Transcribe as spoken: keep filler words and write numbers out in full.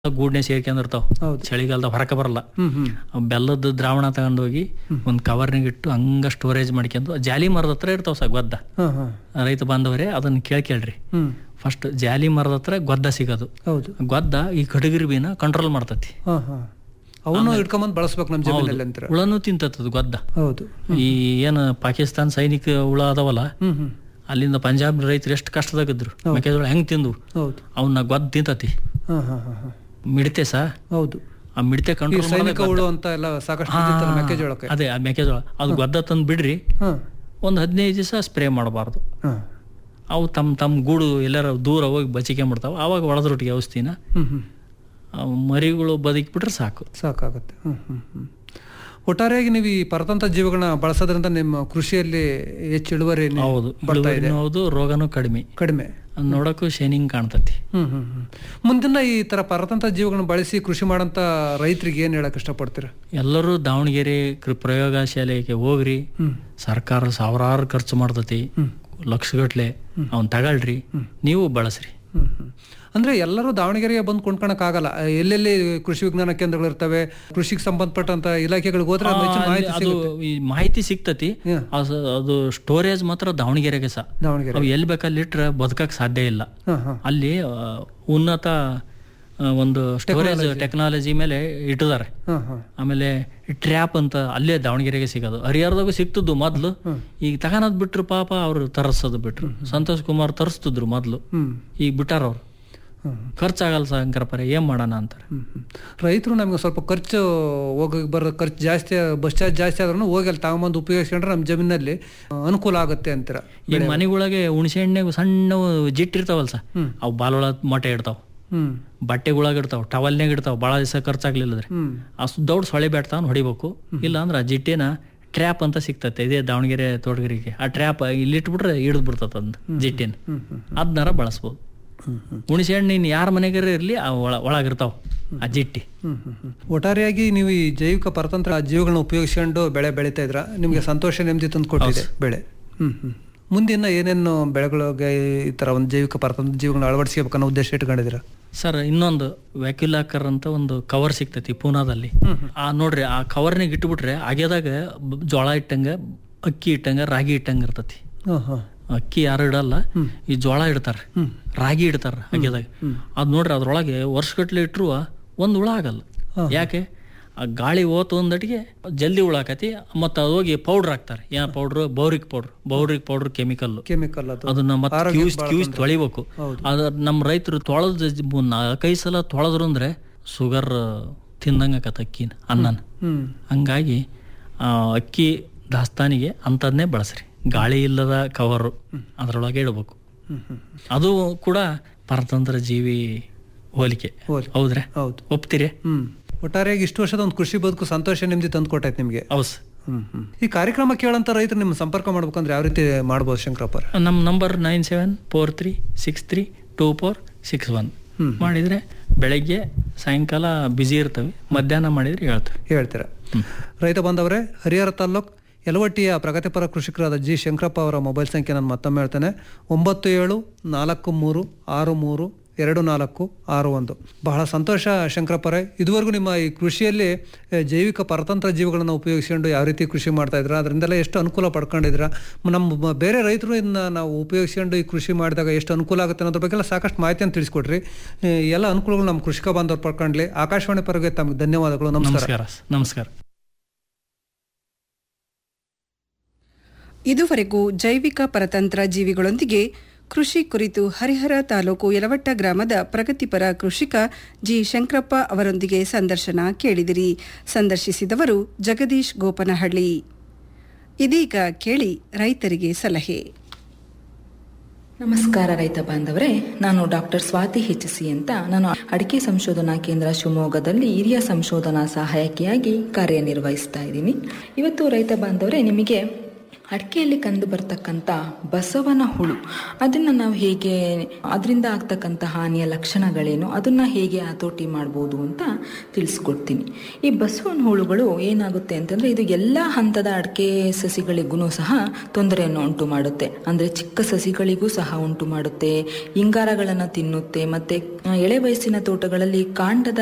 ಗೂಡ್ನೆ ಸೇರ್ಕೊಂಡಿರ್ತಾವ, ಚಳಿಗಾಲದ ಹೊರಕ ಬರಲ್ಲ. ಬೆಲ್ಲದ ದ್ರಾವಣ ತಗೊಂಡೋಗಿ ಒಂದ್ ಕವರ್ನಾಗ ಇಟ್ಟು ಹಂಗ ಸ್ಟೋರೇಜ್ ಮಾಡ್ಕೊಂಡು ಜಾಲಿ ಮರದ ಹತ್ರ ಇರ್ತಾವ ಸ ಗೊದ್ದ. ರೈತ ಬಾಂಧವರೇ ಅದನ್ನ ಕೇಳ್ಕೇಳ್ರಿ. ಫಸ್ಟ್ ಜಾಲಿ ಮರದ ಹತ್ರ ಗೊದ್ದ ಸಿಗೋದು. ಗೊದ್ದ ಈ ಕಡಗಿರ್ಬಿನ ಕಂಟ್ರೋಲ್ ಮಾಡ್ತತಿ. ಅವನು ಇಟ್ಕೊಂಬಂದ್ ಬಳಸ್ಬೇಕು ನಮ್ಮ ಜಮೀನಲ್ಲಿ ಅಂತ. ಹುಳನು ತಿಂತದ ಗೊದ್ದ. ಹೌದು. ಈ ಏನ್ ಪಾಕಿಸ್ತಾನ ಸೈನಿಕ ಹುಳ ಅದಾವಲ್ಲ, ಅಲ್ಲಿಂದ ಪಂಜಾಬ್ ರೈತರು ಎಷ್ಟು ಕಷ್ಟದಾಗಿದ್ರು, ಮೆಕ್ಕೆಜೋಳ ಹೆಂಗ್ ತಿಂದು ಅವನ್ನ ಗೊದ್ದ ತಿಂತತಿ. ಮಿಡತೆ ಸಾ ಹೌದು, ಆ ಮಿಡತೆ ಕಂಟ್ರೋಲ್ ಸೈನಿಕ ಹುಳು ಅಂತ ಎಲ್ಲ ಸಾಕಷ್ಟು ಮೆಕ್ಕೆಜೋಳಕ್ಕೆ. ಅದೇ ಆ ಮೆಕ್ಕೆಜೋಳ ಅದು ಗೊದ್ದ ತಂದು ಬಿಡ್ರಿ, ಒಂದ್ ಹದಿನೈದು ದಿವಸ ಸ್ಪ್ರೇ ಮಾಡಬಾರ್ದು. ಅವು ತಮ್ಮ ತಮ್ಮ ಗೂಡು ಎಲ್ಲಾರ ದೂರ ಹೋಗಿ ಬಚಿಕೊಂಡ್ಬಿಡ್ತಾವ. ಆವಾಗ ಒಳದ್ರೊಟ್ಟಿಗೆ ಔಷಧಿನ ಮರಿಗಳು ಬದುಕಿಬಿಟ್ರೆ ಸಾಕು ಸಾಕಾಗುತ್ತೆ. ಹ್ಮ್ ಹ್ಮ್ ಹ್ಮ್ ಒಟ್ಟಾರೆಯಾಗಿ ನೀವು ಈ ಪರತಂತ್ರ ಜೀವಿಗಳನ್ನ ಬಳಸೋದ್ರಿಂದ ನಿಮ್ಮ ಕೃಷಿಯಲ್ಲಿ ಹೆಚ್ಚು ಇಳುವರಿ ಹೌದು ಹೌದು ರೋಗನೂ ಕಡಿಮೆ ಕಡಿಮೆ ನೋಡಕ್ಕೂ ಶೈನಿಂಗ್ ಕಾಣ್ತತಿ. ಹ್ಮ್ ಹ್ಮ್ ಹ್ಮ್ ಮುಂದಿನ ಈ ತರ ಪರತಂತ್ರ ಜೀವಿಗಳನ್ನ ಬಳಸಿ ಕೃಷಿ ಮಾಡಂತ ರೈತರಿಗೆ ಏನ್ ಹೇಳಕ್ ಇಷ್ಟಪಡ್ತೀರಾ? ಎಲ್ಲರೂ ದಾವಣಗೆರೆ ಪ್ರಯೋಗಶಾಲೆಗೆ ಹೋಗ್ರಿ. ಸರ್ಕಾರ ಸಾವಿರಾರು ಖರ್ಚು ಮಾಡ್ತತಿ, ಲಕ್ಷಗಟ್ಲೆ. ಅವನ್ ತಗೊಳ್ರಿ, ನೀವು ಬಳಸ್ರಿ. ಅಂದ್ರೆ ಎಲ್ಲರೂ ದಾವಣಗೆರೆಗೆ ಬಂದು ಕೊಂಡ್ಕೊಳಕ್ ಆಗಲ್ಲ. ಎಲ್ಲೆಲ್ಲಿ ಕೃಷಿ ವಿಜ್ಞಾನ ಕೇಂದ್ರಗಳು ಇರ್ತವೆ, ಕೃಷಿಗೆ ಸಂಬಂಧಪಟ್ಟಂತ ಇಲಾಖೆಗಳಿಗೆ ಹೋದ್ರೆ ಅದು ಈ ಮಾಹಿತಿ ಸಿಗ್ತತಿ. ಅದು ಸ್ಟೋರೇಜ್ ಮಾತ್ರ ದಾವಣಗೆರೆಗೆ ಸಹ. ದಾವಣಗೆರೆ ಎಲ್ಲಿ ಬೇಕಲ್ಲಿ ಇಟ್ರೆ ಬದುಕಕ್ ಸಾಧ್ಯ ಇಲ್ಲ. ಅಲ್ಲಿ ಉನ್ನತ ಒಂದು ಸ್ಟೋರೇಜ್ ಟೆಕ್ನಾಲಜಿ ಮೇಲೆ ಇಟ್ಟಿದ್ದಾರೆ. ಆಮೇಲೆ ಟ್ರ್ಯಾಪ್ ಅಂತ ಅಲ್ಲೇ ದಾವಣಗೆರೆಗೆ ಸಿಗೋದು. ಹರಿಹರದಾಗೂ ಸಿಕ್ತದ್ದು ಮೊದ್ಲು, ಈಗ ತಗೋದ್ ಬಿಟ್ರು ಪಾಪ ಅವ್ರು ತರಿಸೋದು ಬಿಟ್ರು. ಸಂತೋಷ್ ಕುಮಾರ್ ತರಿಸ್ತಿದ್ರು ಮೊದ್ಲು, ಈಗ ಬಿಟ್ಟಾರ ಅವ್ರು. ಖರ್ಚಾಗಲ್ಲ ಶಂಕರಪ್ಪರೆ, ಏನ್ ಮಾಡೋಣ ಅಂತಾರೆ ರೈತರು. ನಮ್ಗೆ ಸ್ವಲ್ಪ ಖರ್ಚು ಹೋಗಿ ಬರೋ ಖರ್ಚು ಜಾಸ್ತಿ, ಬಸ್ ಚಾರ್ಜ್ ಜಾಸ್ತಿ ಆದ್ರೂ ಹೋಗಿ ಅಲ್ಲಿ ತಗೊಂಬಂದು ಉಪಯೋಗಿಸ್ಕೊಂಡ್ರೆ ನಮ್ಮ ಜಮೀನಲ್ಲಿ ಅನುಕೂಲ ಆಗುತ್ತೆ ಅಂತೀರ. ಈ ಮನೆಗೊಳಗೆ ಹುಣಸೆ ಹಣ್ಣೆ ಸಣ್ಣ ಜಿಟ್ಟಿರ್ತಾವಲ್ಲ ಸ, ಅವು ಬಾಲೊಳ ಮೊಟ್ಟೆ ಇಡ್ತಾವ, ಬಟ್ಟೆಗೊಳಗ ಇಡ್ತಾವ, ಟವಲ್ನಾಗ ಇಡ್ತಾವ. ಭಾಳ ದಿವಸ ಖರ್ಚಾಗ್ಲಿಲ್ಲದ್ರೆ ಅಷ್ಟು ದೊಡ್ಡ ಸೊಳೆ ಬೇಡ್ತಾವ್ ಹೊಡಿಬೇಕು. ಇಲ್ಲ ಅಂದ್ರೆ ಆ ಜಿಟ್ಟಿನ ಟ್ರ್ಯಾಪ್ ಅಂತ ಸಿಗ್ತತೆ, ಇದೇ ದಾವಣಗೆರೆ ತೋಟಗಾರಿಕೆ. ಆ ಟ್ರ್ಯಾಪ್ ಇಲ್ಲಿ ಇಟ್ಬಿಟ್ರೆ ಹಿಡಿದು ಬಿಡ್ತದ ಅಂದ್ ಜಿಟ್ಟಿನ, ಅದನ್ನಾರ ಬಳಸ್ಬೋದು. ಹುಣಸೆ ಹಣ್ಣು ಇನ್ ಯಾರ ಮನೆಗಾರ ಇರ್ಲಿ ಒಳಗಿರ್ತಾವ ಆ ಜಿಟ್ಟಿ. ಒಟ್ಟಾರೆಯಾಗಿ ನೀವು ಈ ಜೈವಿಕ ಪರತಂತ್ರ ಜೀವಿಗಳನ್ನ ಉಪಯೋಗಿಸ್ಕೊಂಡು ಬೆಳೆ ಬೆಳೀತಾ ಇದ್ರ, ನಿಮ್ಗೆ ಸಂತೋಷ ನೆಮ್ಮದಿ ತಂದು ಕೊಟ್ಟಿದೆ ಬೆಳೆ. ಹ್ಮ್ ಹ್ಮ್ ಮುಂದಿನ ಏನೇನು ಬೆಳೆಗಳಿಗೆ ಈ ತರ ಒಂದು ಜೈವಿಕ ಪರತಂತ್ರ ಜೀವಿಗಳನ್ನ ಅಳವಡಿಸ್ಬೇಕನ್ನೋ ಉದ್ದೇಶ ಇಟ್ಕೊಂಡಿದ್ದೀರಾ? ಸರ್, ಇನ್ನೊಂದು ವ್ಯಾಕ್ಯುಲಾಕರ್ ಅಂತ ಒಂದು ಕವರ್ ಸಿಗ್ತೈತಿ ಪೂನಾದಲ್ಲಿ. ಆ ನೋಡ್ರಿ, ಆ ಕವರ್ನಾಗ ಇಟ್ಬಿಟ್ರೆ ಆಗ್ಯದಾಗ ಜೋಳ ಇಟ್ಟಂಗ, ಅಕ್ಕಿ ಇಟ್ಟಂಗ, ರಾಗಿ ಇಟ್ಟಂಗ ಇರ್ತತಿ. ಅಕ್ಕಿ ಯಾರು ಇಡಲ್ಲ, ಈ ಜೋಳ ಇಡ್ತಾರ, ರಾಗಿ ಇಡ್ತಾರ ಆಗ್ಯದಾಗ. ಅದ್ ನೋಡ್ರಿ, ಅದ್ರೊಳಗೆ ವರ್ಷಗಟ್ಲೆ ಇಟ್ರು ಒಂದ್ ಹುಳ ಆಗಲ್ಲ. ಯಾಕೆ? ಆ ಗಾಳಿ ಹೋತು ಒಂದಟಿಗೆ ಜಲ್ದಿ ಉಳಾಕತಿ. ಮತ್ತ ಅದು ಹೋಗಿ ಪೌಡರ್ ಹಾಕ್ತಾರೆ. ಏನ್ powder? ಬೌರಿಕ್ powder. ಬೌರಿಕ್ powder chemical chemical ಅದನ್ನ ಮತ್ತೆ ಕ್ಯೂಸ್ ಕ್ಯೂಸ್ ತೊಳಿಬೇಕು. ಅದ ನಮ್ಮ ರೈತರು ತೊಳೆದ ನಾಲ್ಕೈದು ಸಲ ತೊಳೆದ್ರು ಅಂದ್ರೆ ಶುಗರ್ ತಿಂದಂಗ ಆಕತ ಅಕ್ಕಿನ, ಅನ್ನನ. ಹಂಗಾಗಿ ಅಕ್ಕಿ ದಾಸ್ತಾನಿಗೆ ಅಂತದ್ನೇ ಬಳಸ್ರಿ. ಗಾಳಿ ಇಲ್ಲದ ಕವರು ಅದ್ರೊಳಗೆ ಇಡಬೇಕು. ಅದು ಕೂಡ ಪರತಂತ್ರ ಜೀವಿ ಹೋಲಿಕೆ. ಹೌದ್ರೆ? ಹೌದು. ಒಪ್ತೀರಿ? ಹ್ಮ್ ಒಟ್ಟಾರೆಯಾಗಿ ಇಷ್ಟು ವರ್ಷದ ಒಂದು ಕೃಷಿ ಬದುಕು ಸಂತೋಷ ನೆಮ್ಮದಿ ತಂದು ಕೊಟ್ಟೈತೆ ನಿಮ್ಗೆ. ಹೌದು. ಹ್ಮ್ ಹ್ಮ್ ಈ ಕಾರ್ಯಕ್ರಮ ಕೇಳಂತ ರೈತರು ನಿಮ್ಮ ಸಂಪರ್ಕ ಮಾಡ್ಬೇಕಂದ್ರೆ ಯಾವ ರೀತಿ ಮಾಡ್ಬೋದು ಶಂಕರಪ್ಪ? ನಮ್ಮ number nine seven four three six three two four six one ಮಾಡಿದ್ರೆ ಬೆಳಗ್ಗೆ ಸಾಯಂಕಾಲ ಬಿಸಿ ಇರ್ತವೆ, ಮಧ್ಯಾಹ್ನ ಮಾಡಿದ್ರೆ ಹೇಳ್ತೇವೆ ಹೇಳ್ತೀರಾ. ರೈತ ಬಂದವರೇ, ಹರಿಹರ ತಾಲ್ಲೂಕ್ ಯಲವಟ್ಟಿಯ ಪ್ರಗತಿಪರ ಕೃಷಿಕರಾದ ಜಿ ಶಂಕರಪ್ಪ ಅವರ ಮೊಬೈಲ್ ಸಂಖ್ಯೆ ನಾನು ಮತ್ತೊಮ್ಮೆ ಹೇಳ್ತೇನೆ. ಒಂಬತ್ತು ಏಳು ನಾಲ್ಕು ಮೂರು ಆರು ಮೂರು ಎರಡು ನಾಲ್ಕು ಆರು ಒಂದು. ಬಹಳ ಸಂತೋಷ ಶಂಕರಪ್ಪರೇ. ಇದುವರೆಗೂ ನಿಮ್ಮ ಈ ಕೃಷಿಯಲ್ಲಿ ಜೈವಿಕ ಪರತಂತ್ರ ಜೀವಿಗಳನ್ನು ಉಪಯೋಗಿಸಿಕೊಂಡು ಯಾವ ರೀತಿ ಕೃಷಿ ಮಾಡ್ತಾ ಇದ್ರ, ಅದರಿಂದೆಲ್ಲ ಎಷ್ಟು ಅನುಕೂಲ ಪಡ್ಕೊಂಡಿದ್ರ, ನಮ್ಮ ಬೇರೆ ರೈತರು ಇದನ್ನ ನಾವು ಉಪಯೋಗಿಸ್ಕೊಂಡು ಈ ಕೃಷಿ ಮಾಡಿದಾಗ ಎಷ್ಟು ಅನುಕೂಲ ಆಗುತ್ತೆ ಅನ್ನೋದ್ರ ಬಗ್ಗೆ ಎಲ್ಲ ಸಾಕಷ್ಟು ಮಾಹಿತಿಯನ್ನು ತಿಳಿಸ್ಕೊಡ್ರಿ. ಎಲ್ಲ ಅನುಕೂಲಗಳು ನಮ್ಮ ಕೃಷಿಕ ಬಾಂಧವರು ಪಡ್ಕೊಂಡ್ಲಿ. ಆಕಾಶವಾಣಿ ಪರವಾಗಿ ತಮಗೆ ಧನ್ಯವಾದಗಳು. ನಮಸ್ಕಾರ. ನಮಸ್ಕಾರ. ಇದುವರೆಗೂ ಜೈವಿಕ ಪರತಂತ್ರ ಜೀವಿಗಳೊಂದಿಗೆ ಕೃಷಿ ಕುರಿತು ಹರಿಹರ ತಾಲೂಕು ಯಲವಟ್ಟ ಗ್ರಾಮದ ಪ್ರಗತಿಪರ ಕೃಷಿಕ ಜಿ ಶಂಕರಪ್ಪ ಅವರೊಂದಿಗೆ ಸಂದರ್ಶನ ಕೇಳಿದಿರಿ. ಸಂದರ್ಶಿಸಿದವರು ಜಗದೀಶ್ ಗೋಪನಹಳ್ಳಿ. ಇದೀಗ ಕೇಳಿ ರೈತರಿಗೆ ಸಲಹೆ. ನಮಸ್ಕಾರ ರೈತ ಬಾಂಧವರೇ, ನಾನು ಡಾಕ್ಟರ್ ಸ್ವಾತಿ ಹೆಚ್ಸಿ ಅಂತ. ನಾನು ಅಡಿಕೆ ಸಂಶೋಧನಾ ಕೇಂದ್ರ ಶಿವಮೊಗ್ಗದಲ್ಲಿ ಹಿರಿಯ ಸಂಶೋಧನಾ ಸಹಾಯಕಿಯಾಗಿ ಕಾರ್ಯನಿರ್ವಹಿಸ್ತಾ ಇದ್ದೀನಿ. ಇವತ್ತು ರೈತ ಬಾಂಧವರೇ, ನಿಮಗೆ ಅಡಿಕೆಯಲ್ಲಿ ಕಂಡು ಬರ್ತಕ್ಕಂಥ ಬಸವನ ಹುಳು, ಅದನ್ನು ನಾವು ಹೇಗೆ, ಅದರಿಂದ ಆಗ್ತಕ್ಕಂಥ ಹಾನಿಯ ಲಕ್ಷಣಗಳೇನು, ಅದನ್ನು ಹೇಗೆ ಹತೋಟಿ ಮಾಡ್ಬೋದು ಅಂತ ತಿಳಿಸ್ಕೊಡ್ತೀನಿ. ಈ ಬಸವನ ಹುಳುಗಳು ಏನಾಗುತ್ತೆ ಅಂತಂದರೆ, ಇದು ಎಲ್ಲ ಹಂತದ ಅಡಿಕೆ ಸಸಿಗಳಿಗೂ ಸಹ ತೊಂದರೆಯನ್ನು ಉಂಟು ಮಾಡುತ್ತೆ. ಅಂದರೆ ಚಿಕ್ಕ ಸಸಿಗಳಿಗೂ ಸಹ ಉಂಟು ಮಾಡುತ್ತೆ, ಇಂಗಾರಗಳನ್ನು ತಿನ್ನುತ್ತೆ, ಮತ್ತು ಎಳೆ ವಯಸ್ಸಿನ ತೋಟಗಳಲ್ಲಿ ಕಾಂಡದ